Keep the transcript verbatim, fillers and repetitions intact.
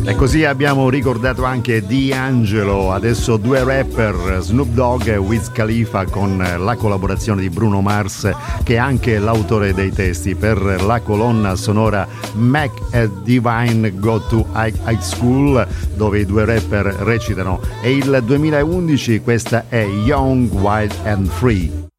E così abbiamo ricordato anche D'Angelo, adesso due rapper, Snoop Dogg e Wiz Khalifa, con la collaborazione di Bruno Mars, che è anche l'autore dei testi per la colonna sonora Mac e Divine Go to High School, dove i due rapper recitano. È il duemilaundici, questa è Young, Wild and Free.